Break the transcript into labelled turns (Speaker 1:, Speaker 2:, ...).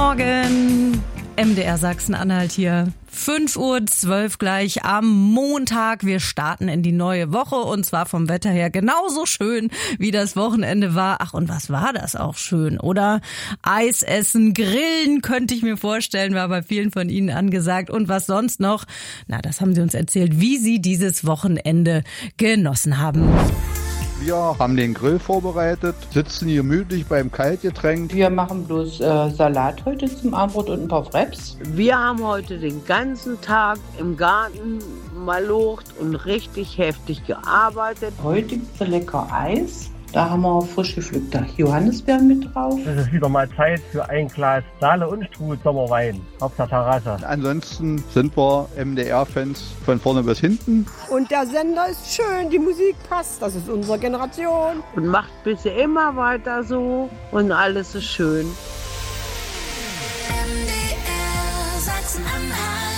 Speaker 1: Morgen, MDR Sachsen-Anhalt hier. 5:12 Uhr gleich am Montag. Wir starten in die neue Woche und zwar vom Wetter her genauso schön, wie das Wochenende war. Ach, und was war das auch schön, oder? Eis essen, grillen könnte ich mir vorstellen, war bei vielen von Ihnen angesagt. Und was sonst noch? Na, das haben Sie uns erzählt, wie Sie dieses Wochenende genossen haben.
Speaker 2: Wir haben den Grill vorbereitet, sitzen hier gemütlich beim Kaltgetränk.
Speaker 3: Wir machen bloß Salat heute zum Abendbrot und ein paar Wraps.
Speaker 4: Wir haben heute den ganzen Tag im Garten malocht und richtig heftig gearbeitet.
Speaker 3: Heute gibt es lecker Eis. Da haben wir frisch gepflückte Johannisbeeren mit drauf.
Speaker 5: Es ist wieder mal Zeit für ein Glas Saale und Strudel Sommerwein auf der Terrasse.
Speaker 2: Ansonsten sind wir MDR-Fans von vorne bis hinten.
Speaker 6: Und der Sender ist schön, die Musik passt, das ist unsere Generation.
Speaker 4: Und macht bitte immer weiter so und alles ist schön.
Speaker 7: MDR Sachsen-Anhalt.